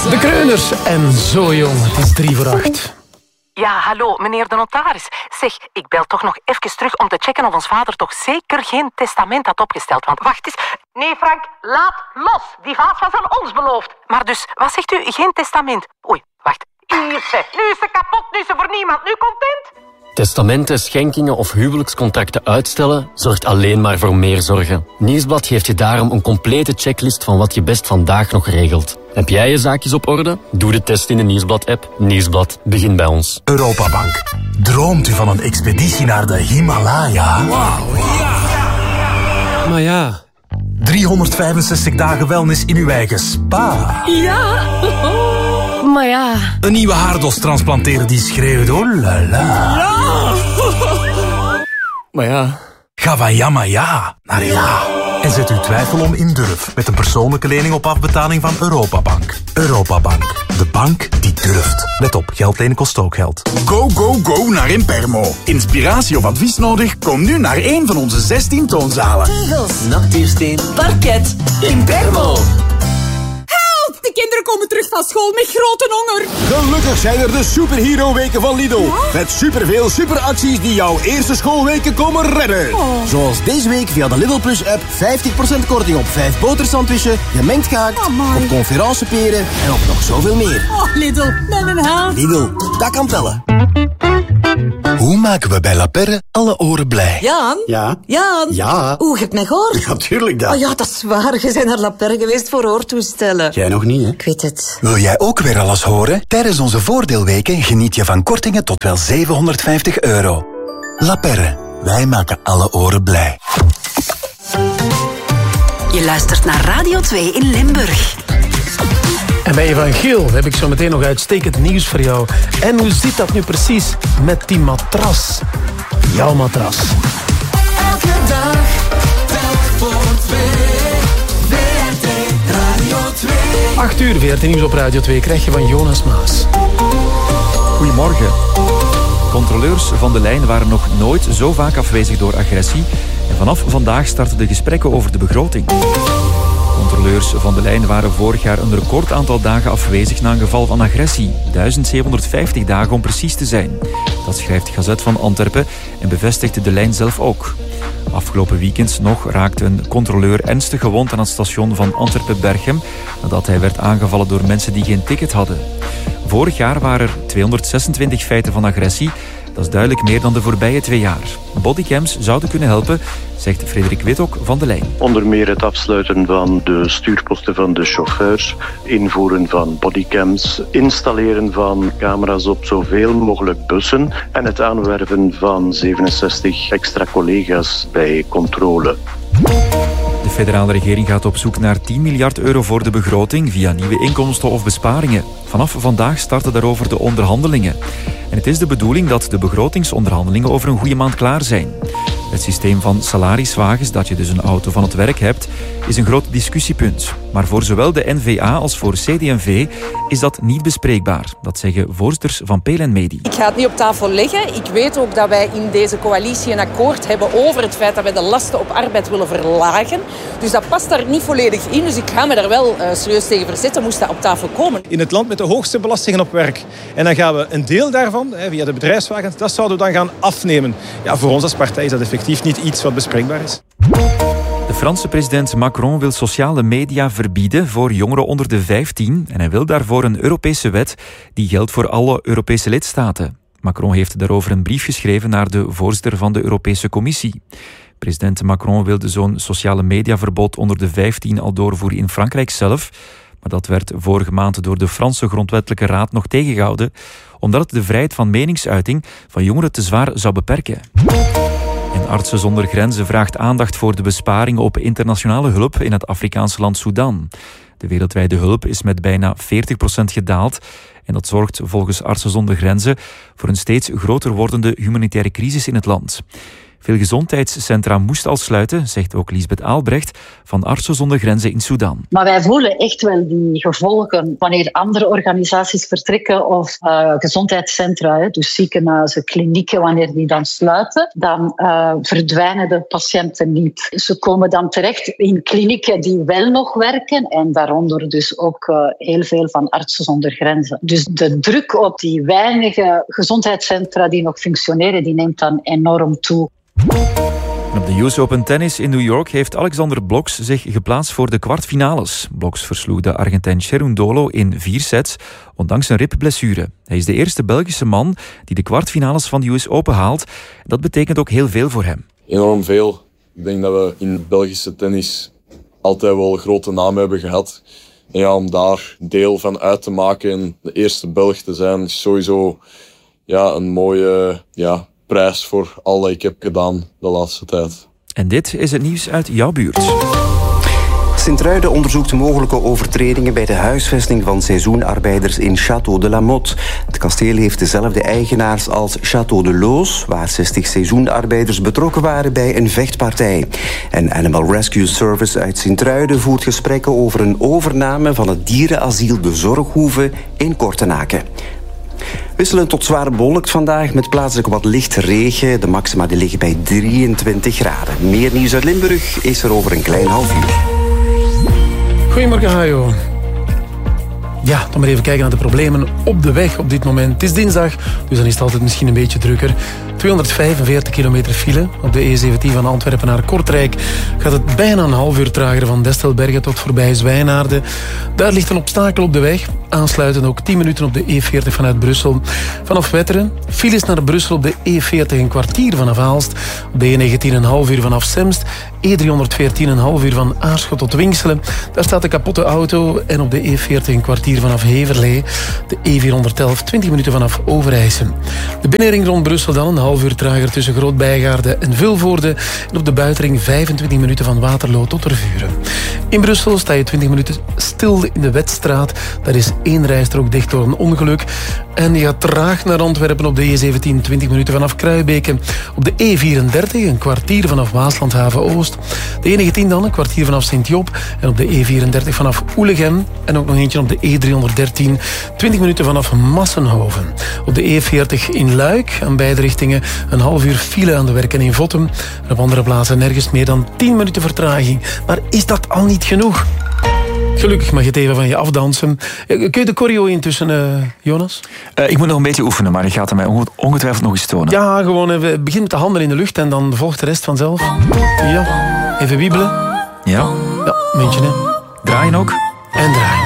De Kreuners en Zo Jong. Het is 7:45. Ja, hallo, meneer de notaris. Zeg, ik bel toch nog even terug om te checken of ons vader toch zeker geen testament had opgesteld. Want wacht eens. Nee, Frank, laat los. Die vaas was aan ons beloofd. Maar dus, wat zegt u? Geen testament? Oei, wacht. Hier, zeg. Nu is ze kapot, nu is ze voor niemand. Nu content? Testamenten, schenkingen of huwelijkscontracten uitstellen zorgt alleen maar voor meer zorgen. Nieuwsblad geeft je daarom een complete checklist van wat je best vandaag nog regelt. Heb jij je zaakjes op orde? Doe de test in de Nieuwsblad-app. Nieuwsblad, begin bij ons. Europabank. Droomt u van een expeditie naar de Himalaya? Wauw, ja. Maar ja... 365 dagen wellness in uw eigen spa. Ja. Maar ja... Een nieuwe haardos transplanteren die schreeuwt. Oh la la. Ja. Maar ja... Ga van ja maar ja naar ja. En zet uw twijfel om in durf met een persoonlijke lening op afbetaling van Europabank. Europabank, de bank die durft. Let op, geld lenen kost ook geld. Go, go, go naar Impermo. Inspiratie of advies nodig? Kom nu naar een van onze 16 toonzalen. Tegels. Nachtuursteen. Parket. Impermo. De kinderen komen terug van school met grote honger. Gelukkig zijn er de Superhero Weken van Lidl. Ja? Met superveel superacties die jouw eerste schoolweken komen redden. Oh. Zoals deze week via de Lidl Plus app 50% korting op 5 botersandwichen, gemengd gehakt, op conferenceperen en op nog zoveel meer. Oh, Lidl, met een haal. Lidl, dat kan tellen. Hoe maken we bij La Perre alle oren blij? Jan? Ja? Jan? Ja? Oeh, je hebt mij gehoord? Ja, tuurlijk dat. Oh ja, dat is waar. Je bent naar La Perre geweest voor hoortoestellen. Jij nog niet, hè? Ik weet het. Wil jij ook weer alles horen? Tijdens onze voordeelweken geniet je van kortingen tot wel €750. La Perre, wij maken alle oren blij. Je luistert naar Radio 2 in Limburg. En bij Van Giel heb ik zo meteen nog uitstekend nieuws voor jou. En hoe zit dat nu precies met die matras? Jouw matras. Elke dag, telk voor 2. VRT Radio 2. 8 uur, VRT Nieuws op Radio 2 krijg je van Jonas Maas. Goedemorgen. Controleurs van de lijn waren nog nooit zo vaak afwezig door agressie. En vanaf vandaag starten de gesprekken over de begroting. Controleurs van de lijn waren vorig jaar een record aantal dagen afwezig na een geval van agressie. 1750 dagen om precies te zijn. Dat schrijft Gazet van Antwerpen en bevestigde de lijn zelf ook. Afgelopen weekend nog raakte een controleur ernstig gewond aan het station van Antwerpen-Berchem nadat hij werd aangevallen door mensen die geen ticket hadden. Vorig jaar waren er 226 feiten van agressie. Dat is duidelijk meer dan de voorbije 2 jaar. Bodycams zouden kunnen helpen, zegt Frederik Wittok van de lijn. Onder meer het afsluiten van de stuurposten van de chauffeurs, invoeren van bodycams, installeren van camera's op zoveel mogelijk bussen en het aanwerven van 67 extra collega's bij controle. De federale regering gaat op zoek naar 10 miljard euro voor de begroting via nieuwe inkomsten of besparingen. Vanaf vandaag starten daarover de onderhandelingen. En het is de bedoeling dat de begrotingsonderhandelingen over een goede maand klaar zijn. Het systeem van salariswagens, dat je dus een auto van het werk hebt, is een groot discussiepunt. Maar voor zowel de N-VA als voor CD&V is dat niet bespreekbaar. Dat zeggen voorsters van PLN Medi. Ik ga het niet op tafel leggen. Ik weet ook dat wij in deze coalitie een akkoord hebben over het feit dat wij de lasten op arbeid willen verlagen. Dus dat past daar niet volledig in. Dus ik ga me daar wel serieus tegen verzetten, moest dat op tafel komen. In het land met de hoogste belastingen op werk. En dan gaan we een deel daarvan, via de bedrijfswagens, dat zouden we dan gaan afnemen. Ja, voor ons als partij is dat effectief niet iets wat bespreekbaar is. De Franse president Macron wil sociale media verbieden voor jongeren onder de 15 en hij wil daarvoor een Europese wet die geldt voor alle Europese lidstaten. Macron heeft daarover een brief geschreven naar de voorzitter van de Europese Commissie. President Macron wilde zo'n sociale mediaverbod onder de 15 al doorvoeren in Frankrijk zelf, maar dat werd vorige maand door de Franse Grondwettelijke Raad nog tegengehouden, omdat het de vrijheid van meningsuiting van jongeren te zwaar zou beperken. En Artsen zonder Grenzen vraagt aandacht voor de besparingen op internationale hulp in het Afrikaanse land Sudan. De wereldwijde hulp is met bijna 40% gedaald en dat zorgt volgens Artsen zonder Grenzen voor een steeds groter wordende humanitaire crisis in het land. Veel gezondheidscentra moesten al sluiten, zegt ook Liesbeth Aalbrecht van Artsen zonder Grenzen in Sudan. Maar wij voelen echt wel die gevolgen wanneer andere organisaties vertrekken of gezondheidscentra, dus ziekenhuizen, klinieken, wanneer die dan sluiten, dan verdwijnen de patiënten niet. Ze komen dan terecht in klinieken die wel nog werken en daaronder dus ook heel veel van Artsen zonder Grenzen. Dus de druk op die weinige gezondheidscentra die nog functioneren, die neemt dan enorm toe. Op de US Open Tennis in New York heeft Alexander Bloksch zich geplaatst voor de kwartfinales. Bloksch versloeg de Argentijn Cherundolo in 4 sets, ondanks een ribblessure. Hij is de eerste Belgische man die de kwartfinales van de US Open haalt. Dat betekent ook heel veel voor hem. Enorm veel. Ik denk dat we in Belgische tennis altijd wel een grote naam hebben gehad. En ja, om daar deel van uit te maken en de eerste Belg te zijn, is sowieso een mooie prijs voor al dat ik heb gedaan de laatste tijd. En dit is het nieuws uit jouw buurt. Sint-Truiden onderzoekt mogelijke overtredingen bij de huisvesting van seizoenarbeiders in Château de la Motte. Het kasteel heeft dezelfde eigenaars als Château de Loos, waar 60 seizoenarbeiders betrokken waren bij een vechtpartij. En Animal Rescue Service uit Sint-Truiden voert gesprekken over een overname van het dierenasiel De Zorghoeve in Kortenaken. Wisselend tot zwaar bewolkt vandaag met plaatselijk wat lichte regen. De maxima die liggen bij 23 graden. Meer nieuws uit Limburg is er over een klein half uur. Goedemorgen, Hajo. Ja, dan maar even kijken naar de problemen op de weg op dit moment. Het is dinsdag, dus dan is het altijd misschien een beetje drukker. 245 kilometer file. Op de E17 van Antwerpen naar Kortrijk gaat het bijna een half uur trager van Destelbergen tot voorbij Zwijnaarden. Daar ligt een obstakel op de weg. Aansluitend ook 10 minuten op de E40 vanuit Brussel. Vanaf Wetteren, files naar Brussel op de E40 een kwartier vanaf Aalst. Op de E19 een half uur vanaf Semst. E314 een half uur van Aarschot tot Winkselen. Daar staat een kapotte auto. En op de E40 een kwartier vanaf Heverlee. De E411 20 minuten vanaf Overijse. De binnenring rond Brussel dan een half uur trager tussen Groot-Bijgaarde en Vilvoorde. En op de buitenring 25 minuten van Waterloo tot Tervuren. In Brussel sta je 20 minuten stil in de Wetstraat. Daar is 1 rijstrook dicht door een ongeluk. En je gaat traag naar Antwerpen op de E17 20 minuten vanaf Kruibeke. Op de E34 een kwartier vanaf Waaslandhaven-Oost. De E19 dan een kwartier vanaf Sint-Job. En op de E34 vanaf Oelegem. En ook nog eentje op de E313 20 minuten vanaf Massenhoven. Op de E40 in Luik aan beide richtingen een half uur file aan de werken in Vottem. En op andere plaatsen nergens meer dan 10 minuten vertraging. Maar is dat al niet genoeg? Gelukkig mag je het even van je afdansen. Kun je de choreo intussen, Jonas? Ik moet nog een beetje oefenen, maar ik ga het mij ongetwijfeld nog eens tonen. Ja, gewoon even begin met de handen in de lucht en dan volgt de rest vanzelf. Ja, even wiebelen. Ja. Ja, muntje, hè. Draaien ook. En draaien.